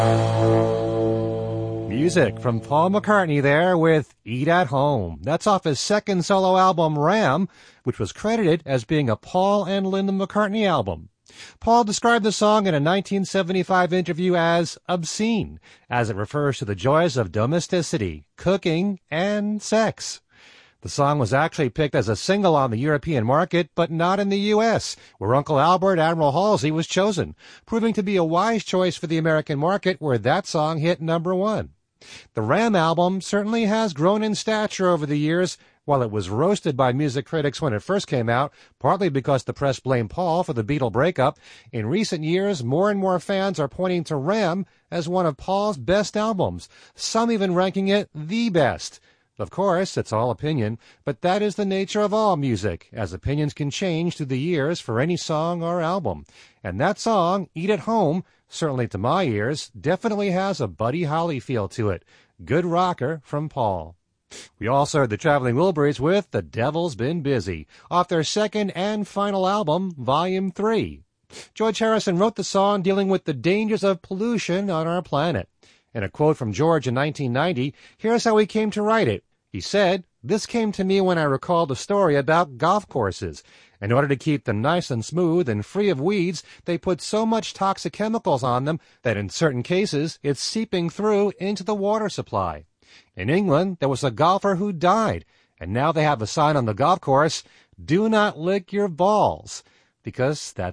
Music from Paul McCartney there with Eat at Home. That's off his second solo album, Ram, which was credited as being a Paul and Linda McCartney album. Paul described the song in a 1975 interview as obscene, as it refers to the joys of domesticity, cooking, and sex. The song was actually picked as a single on the European market, but not in the U.S., where Uncle Albert Admiral Halsey was chosen, proving to be a wise choice for the American market, where that song hit number one. The Ram album certainly has grown in stature over the years. While it was roasted by music critics when it first came out, partly because the press blamed Paul for the Beatle breakup, in recent years more and more fans are pointing to Ram as one of Paul's best albums, some even ranking it the best. Of course, it's all opinion, but that is the nature of all music, as opinions can change through the years for any song or album. And that song, Eat at Home, certainly to my ears, definitely has a Buddy Holly feel to it. Good rocker from Paul. We also heard the Traveling Wilburys with The Devil's Been Busy, off their second and final album, Volume 3. George Harrison wrote the song dealing with the dangers of pollution on our planet. In a quote from George in 1990, here's how he came to write it. He said, "This came to me when I recalled a story about golf courses. In order to keep them nice and smooth and free of weeds, they put so much toxic chemicals on them that in certain cases it's seeping through into the water supply. In England, there was a golfer who died, and now they have a sign on the golf course, 'Do not lick your balls,' because that's